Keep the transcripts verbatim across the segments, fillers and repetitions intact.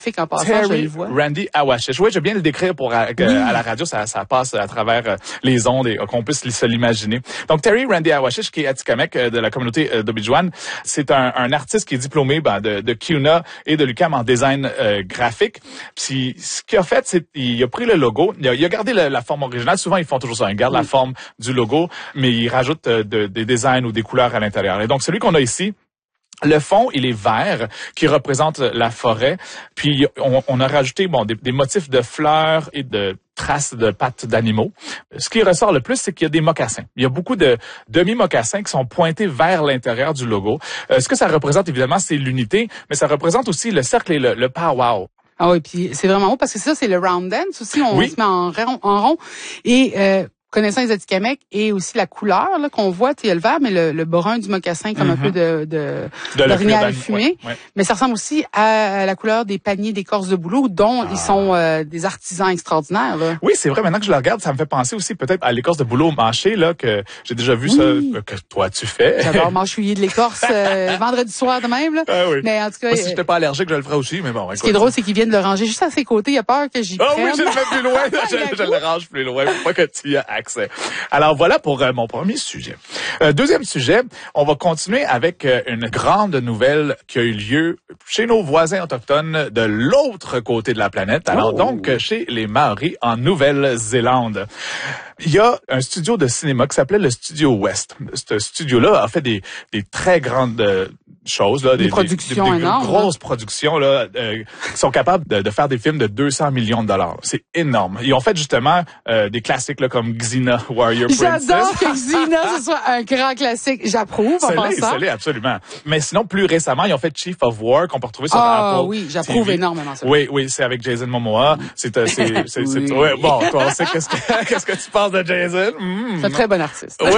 En passant, Terry je le vois. Randy Awashish. Oui, je viens de le décrire pour à, oui. à la radio, ça, ça passe à travers les ondes et qu'on puisse se l'imaginer. Donc, Terry Randy Awashish, qui est Atikamekw de la communauté d'Obidjouane, c'est un, un artiste qui est diplômé ben, de, de C U N A et de l'U Q A M en design euh, graphique. Puis, ce qu'il a fait, c'est qu'il a pris le logo, il a, il a gardé la, la forme originale. Souvent, ils font toujours ça, ils gardent oui. la forme du logo, mais ils rajoutent euh, de, des designs ou des couleurs à l'intérieur. Et donc, celui qu'on a ici, le fond, il est vert, qui représente la forêt. Puis, on, on a rajouté bon des, des motifs de fleurs et de traces de pattes d'animaux. Ce qui ressort le plus, c'est qu'il y a des mocassins. Il y a beaucoup de demi-mocassins qui sont pointés vers l'intérieur du logo. Euh, ce que ça représente, évidemment, c'est l'unité, mais ça représente aussi le cercle et le, le pow-wow. Ah oui, puis c'est vraiment beau parce que ça, c'est le round dance aussi. On oui. se met en rond. En rond et euh, connaissant les Atikamekw et aussi la couleur là qu'on voit, il y a le vert, mais le, le brun du mocassin comme mm-hmm. un peu de de, de d'orignal fumé. Ouais, ouais. Mais ça ressemble aussi à la couleur des paniers d'écorce de bouleau, dont ah. ils sont euh, des artisans extraordinaires. Là. Oui, c'est vrai. Maintenant que je le regarde, ça me fait penser aussi peut-être à l'écorce de bouleau mâchée là que j'ai déjà vu oui. ça que toi tu fais. J'adore mâchouiller de l'écorce euh, vendredi soir de même. Là. Ah oui. Mais en tout cas, moi, si j'étais pas allergique, je le ferais aussi. Mais bon. Ce écoute. Qui est drôle, c'est qu'ils viennent le ranger juste à ses côtés. Il a peur que j'y ah prenne. Ah oui, je le mets plus loin. je, je le range plus loin pour pas que tu y aies accès. Alors voilà pour euh, mon premier sujet. Euh, deuxième sujet, on va continuer avec euh, une grande nouvelle qui a eu lieu chez nos voisins autochtones de l'autre côté de la planète. Alors oh. donc chez les Maoris en Nouvelle-Zélande. Il y a un studio de cinéma qui s'appelait le Studio West. Ce studio-là a fait des, des très grandes euh, choses, là, des, des productions des, des, des énormes, grosses hein? productions là, euh, qui sont capables de, de faire des films de deux cents millions de dollars. C'est énorme. Ils ont fait justement euh, des classiques là, comme Xena, Warrior Princess. J'adore que Xena ce soit un grand classique. J'approuve en pensant. C'est l'est, absolument. Mais sinon, plus récemment, ils ont fait Chief of War qu'on peut retrouver sur ah, Apple. Oui, j'approuve T V. Énormément ça. Oui, oui, c'est avec Jason Momoa. C'est, c'est, c'est, c'est, oui. c'est ouais, bon, toi, on sait qu'est-ce que, qu'est-ce que tu penses de Jason. Mmh. C'est un très bon artiste. Oui,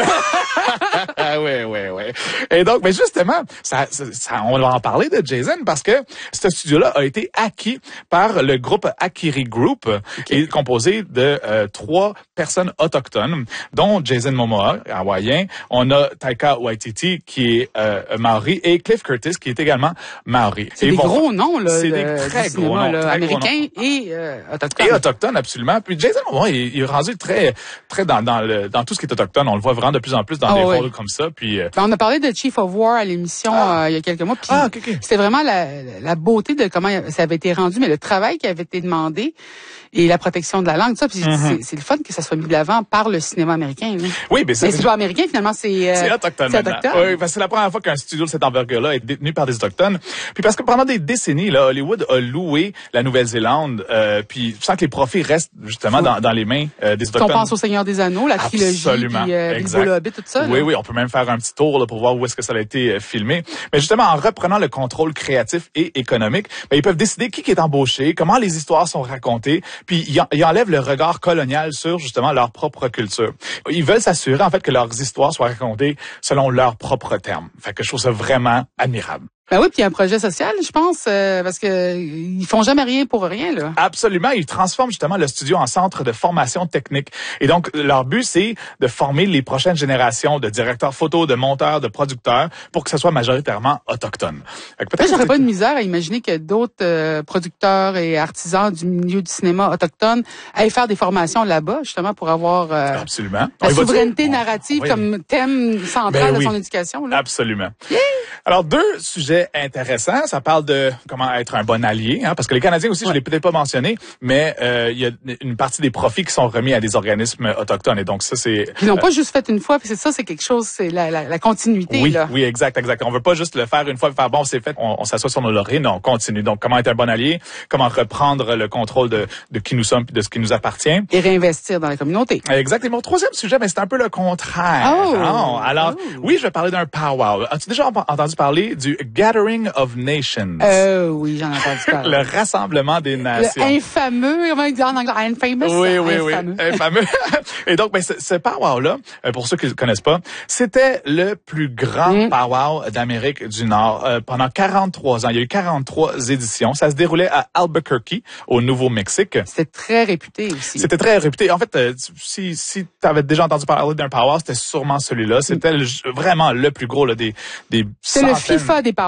oui, oui, oui. Et donc, mais justement, ça, ça, ça, on va en parler de Jason parce que ce studio-là a été acquis par le groupe Akiri Group, okay. qui est composé de euh, trois personnes autochtones, dont Jason Momoa, hawaïen. On a Taika Waititi, qui est euh, Maori, et Cliff Curtis, qui est également Maori. C'est et des bon, gros noms, là. C'est des très gros cinéma, noms. Là, très américains gros noms. et euh, autochtones. Et autochtones, absolument. Puis Jason Momoa, il, il est rendu très, très dans, dans, le, dans tout ce qui est autochtone. On le voit vraiment de plus en plus dans oh, des oui. rôles comme ça. Puis, euh... ben, on a parlé de Chief of War à l'émission ah. euh, il y a quelques mois. Puis ah, okay, okay. C'était vraiment la, la beauté de comment ça avait été rendu, mais le travail qui avait été demandé et la protection de la langue, ça. Puis mm-hmm. c'est, c'est le fun que ça soit mis de l'avant par le cinéma américain. Là. Oui, mais c'est, mais c'est pas américain finalement, c'est euh, c'est autochtone. C'est autochtone. Oui, parce que c'est la première fois qu'un studio de cette envergure-là est détenu par des autochtones. Puis parce que pendant des décennies, là, Hollywood a loué la Nouvelle-Zélande, euh, puis sans que les profits restent justement dans, dans les mains euh, des autochtones. On pense au Seigneur des Anneaux, la trilogie, absolument, puis euh, Bilbo le Hobbit, tout ça. Oui, là. oui, on peut même faire un petit tour là, pour voir où est-ce que ça a été euh, filmé. Mais justement, en reprenant le contrôle créatif et économique, ben, ils peuvent décider qui est embauché, comment les histoires sont racontées, puis ils, en, ils enlèvent le regard colonial sur justement leur propre culture. Ils veulent s'assurer en fait que leurs histoires soient racontées selon leurs propres termes. Fait que je trouve ça vraiment admirable. Ben oui, puis il y a un projet social, je pense, euh, parce que ils font jamais rien pour rien, là. Absolument, ils transforment justement le studio en centre de formation technique. Et donc, leur but, c'est de former les prochaines générations de directeurs photo, de monteurs, de producteurs, pour que ce soit majoritairement autochtone. Peut-être j'aurais pas de misère à imaginer que d'autres euh, producteurs et artisans du milieu du cinéma autochtone aillent faire des formations là-bas, justement, pour avoir euh, Absolument. la on souveraineté on, narrative on, on comme thème central ben oui. de son éducation. Là. Absolument. Yeah. Alors, deux sujets intéressants. Ça parle de comment être un bon allié, hein, parce que les Canadiens aussi, ouais. je l'ai peut-être pas mentionné, mais euh, il y a une partie des profits qui sont remis à des organismes autochtones. Et donc, ça, c'est... Ils n'ont euh, pas juste fait une fois, puis c'est ça, c'est quelque chose, c'est la, la, la continuité. Oui, là. oui, exact, exact. On veut pas juste le faire une fois et faire, bon, c'est fait, on, on s'assoit sur nos lauriers, non, on continue. Donc, comment être un bon allié, comment reprendre le contrôle de, de qui nous sommes et de ce qui nous appartient. Et réinvestir dans la communauté. Exact. Et mon troisième sujet, mais c'est un peu le contraire. Oh! Non? Alors, oh. oui, je vais parler d'un powwow. As-tu déjà entendu parler du Gathering of Nations? Euh, oui, j'en ai entendu parler. Le rassemblement des nations. Le infameux, comment il dit en anglais? Infamous? Oui, oui, infameux. oui. Infameux. Et donc, ben, ce, ce powwow-là, pour ceux qui ne le connaissent pas, c'était le plus grand mm. powwow d'Amérique du Nord. Euh, pendant quarante-trois ans, il y a eu quarante-trois éditions. Ça se déroulait à Albuquerque, au Nouveau-Mexique. C'était très réputé aussi. C'était très réputé. En fait, euh, si, si tu avais déjà entendu parler d'un powwow, c'était sûrement celui-là. C'était mm. le, vraiment le plus gros là, des, des C'est le FIFA des powwows.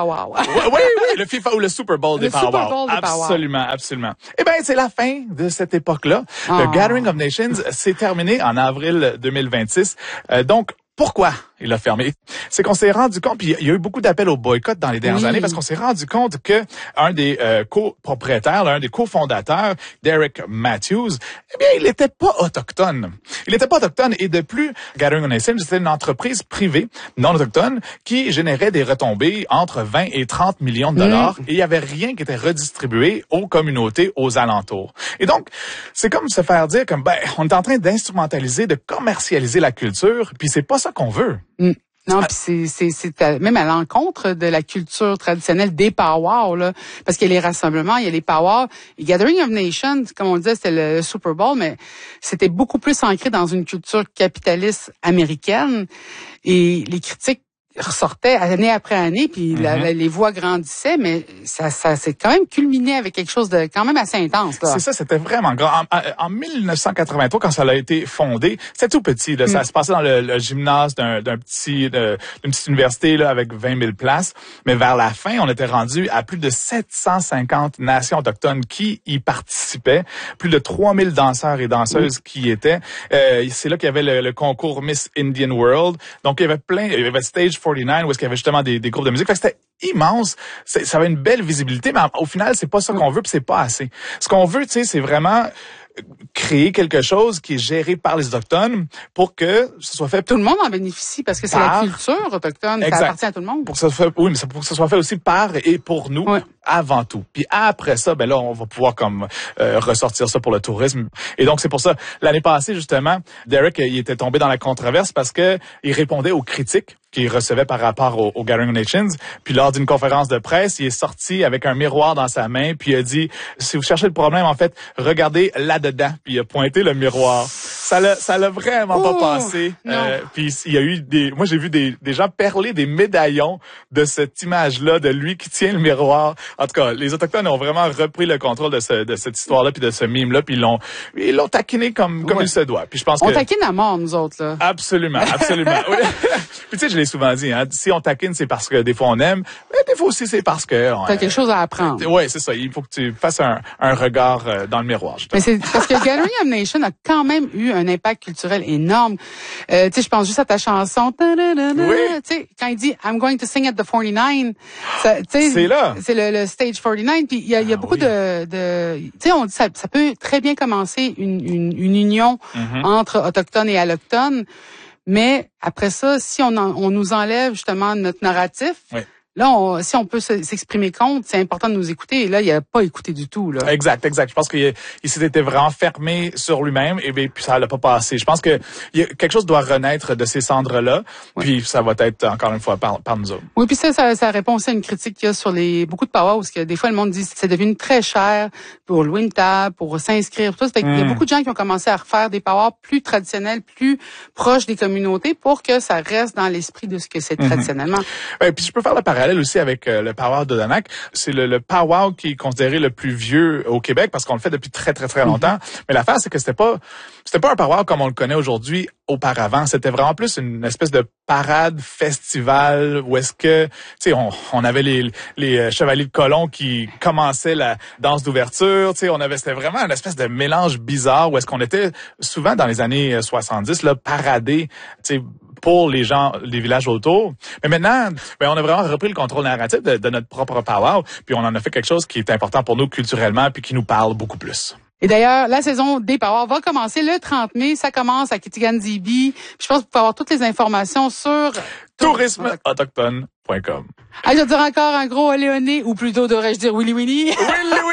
Pow-Wow. oui, oui, oui, le FIFA ou le Super Bowl le des Pow-Wow. Super Bowl des Absolument, Pow-Wow. absolument. Eh bien, c'est la fin de cette époque-là. Oh. Le Gathering of Nations s'est terminé en avril deux mille vingt-six. Euh, donc, pourquoi il a fermé? C'est qu'on s'est rendu compte, puis il y a eu beaucoup d'appels au boycott dans les dernières oui. années, parce qu'on s'est rendu compte que un des euh, copropriétaires, l'un des cofondateurs, Derek Matthews, eh bien, il n'était pas autochtone. Il n'était pas autochtone, et de plus, Gathering of Nations, c'était une entreprise privée non autochtone qui générait des retombées entre vingt et trente millions de dollars, mmh. et il y avait rien qui était redistribué aux communautés aux alentours. Et donc, c'est comme se faire dire comme, ben, on est en train d'instrumentaliser, de commercialiser la culture, puis c'est pas ça qu'on veut. Mm. Non, puis c'est c'est c'est même à l'encontre de la culture traditionnelle des Pow-Wow, là, parce qu'il y a les rassemblements, il y a les Pow-Wow. Et Gathering of Nations, comme on disait, c'était le Super Bowl, mais c'était beaucoup plus ancré dans une culture capitaliste américaine. Et les critiques ressortaient année après année, puis mm-hmm. la, la, les voix grandissaient, mais ça, ça s'est quand même culminé avec quelque chose de quand même assez intense. Là. C'est ça, c'était vraiment grand. En, en mille neuf cent quatre-vingt-trois, quand ça a été fondé, c'était tout petit. Là. Mm. Ça se passait dans le, le gymnase d'un, d'un petit, de, d'une petite université là, avec vingt mille places. Mais vers la fin, on était rendu à plus de sept cent cinquante nations autochtones qui y participaient, plus de trois mille danseurs et danseuses mm. qui y étaient. Euh, c'est là qu'il y avait le, le concours Miss Indian World. Donc, il y avait plein, il y avait Stage quarante-neuf où est-ce qu'il y avait justement des, des groupes de musique. Fait que c'était immense. C'est, ça avait une belle visibilité, mais au final, c'est pas ça qu'on veut, puis c'est pas assez. Ce qu'on veut, tu sais, c'est vraiment créer quelque chose qui est géré par les Autochtones pour que ce soit fait... Tout le monde en bénéficie parce que c'est par... la culture autochtone, exact. Ça appartient à tout le monde. Pour que ça soit... Oui, mais pour que ce soit fait aussi par et pour nous, oui. avant tout. Puis après ça, ben là, on va pouvoir comme euh, ressortir ça pour le tourisme. Et donc, c'est pour ça, l'année passée, justement, Derek, il était tombé dans la controverse parce que il répondait aux critiques qu'il recevait par rapport au, au Gathering of Nations. Puis lors d'une conférence de presse, il est sorti avec un miroir dans sa main, puis il a dit, si vous cherchez le problème, en fait, regardez là-dedans. Puis il a pointé le miroir. Ça l'a, ça l'a vraiment oh, pas passé. Euh, puis il y a eu des, moi j'ai vu des, des gens perler des médaillons de cette image-là, de lui qui tient le miroir. En tout cas, les Autochtones ont vraiment repris le contrôle de, ce, de cette histoire-là, puis de ce mime-là, puis ils l'ont, ils l'ont taquiné comme, comme ouais. il se doit. Puis je pense on que... taquine à mort, nous autres, là. Absolument, absolument. Oui. Puis tu sais, je l'ai souvent dit, hein, si on taquine, c'est parce que des fois on aime, mais des fois aussi c'est parce que... T'as euh, quelque chose à apprendre. Oui, c'est ça. Il faut que tu fasses un, un regard euh, dans le miroir. Mais c'est parce que Gathering of Nations a quand même eu un impact culturel énorme. Euh, tu sais, je pense juste à ta chanson. Oui. Tu sais, quand il dit I'm going to sing at the forty-nine, ça, c'est là. C'est le, le stage forty-nine. Puis il y a, il y a ah, beaucoup oui. de, de tu sais, on dit ça, ça peut très bien commencer une, une, une union mm-hmm. entre autochtones et allochtones. Mais après ça, si on, en, on nous enlève justement notre narratif, oui. là, on, si on peut s'exprimer contre, c'est important de nous écouter. Et là, il n'a pas écouté du tout. Là. Exact, exact. Je pense qu'il il s'était vraiment fermé sur lui-même et bien, puis ça l'a pas passé. Je pense que il y a, quelque chose doit renaître de ces cendres-là. Oui. Puis ça va être encore une fois par, par nous autres. Oui, puis ça, ça, ça répond aussi à une critique qu'il y a sur les beaucoup de Pow-Wow, parce que des fois le monde dit que c'est devenu très cher pour louer une table, pour s'inscrire. Tout ça. Fait mm. Il y a beaucoup de gens qui ont commencé à refaire des Pow-Wow plus traditionnels, plus proches des communautés, pour que ça reste dans l'esprit de ce que c'est mm-hmm. traditionnellement. Ben, puis je peux faire le parallèle aussi avec euh, le Pow-Wow d'Odanak. C'est le, le Pow-Wow qui est considéré le plus vieux au Québec parce qu'on le fait depuis très très très longtemps. Mm-hmm. Mais l'affaire c'est que c'était pas c'était pas un Pow-Wow comme on le connaît aujourd'hui auparavant. C'était vraiment plus une espèce de parade festival où est-ce que tu sais on, on avait les les chevaliers de colon qui commençaient la danse d'ouverture. Tu sais on avait c'était vraiment une espèce de mélange bizarre où est-ce qu'on était souvent dans les années soixante-dix là paradés. Tu sais pour les gens, les villages autour. Mais maintenant, ben, on a vraiment repris le contrôle narratif de, de notre propre Pow-Wow, puis on en a fait quelque chose qui est important pour nous culturellement, puis qui nous parle beaucoup plus. Et d'ailleurs, la saison des Pow-Wow va commencer le trente mai. Ça commence à Kitigan-Zibi. Je pense que vous pouvez avoir toutes les informations sur tourisme autochtone point com. Ah, je vais dire encore un gros Léoné, ou plutôt devrais-je dire Willy Willy. Willy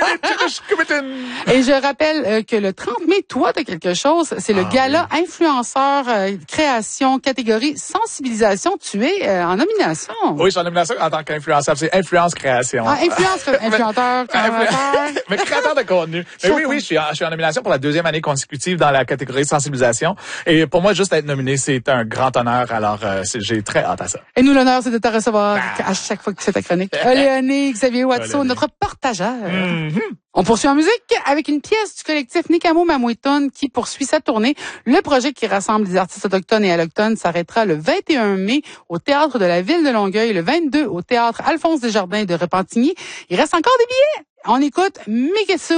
Willy. Et je rappelle euh, que le trente mai, toi, t'as quelque chose. C'est le ah, gala oui. influenceur, euh, création, catégorie sensibilisation. Tu es euh, en nomination. Oui, je suis en nomination en tant qu'influenceur. C'est influence création. Ah, influence, influenteur, créateur. Mais créateur de contenu. Mais oui, oui, je suis, en, je suis en nomination pour la deuxième année consécutive dans la catégorie sensibilisation. Et pour moi, juste être nominé, c'est un grand honneur. Alors, euh, c'est, j'ai très hâte à ça. Et nous, l'honneur, c'est de te recevoir voir Ah. à chaque fois que tu fais ta chronique. Léonie, Xavier Watteau, Léonie. notre partageur. Mm-hmm. On poursuit en musique avec une pièce du collectif Nikamo Mamouitone qui poursuit sa tournée. Le projet qui rassemble des artistes autochtones et allochtones s'arrêtera le vingt et un mai au Théâtre de la Ville de Longueuil, le vingt-deux au Théâtre Alphonse Desjardins de Repentigny. Il reste encore des billets. On écoute Mikesu.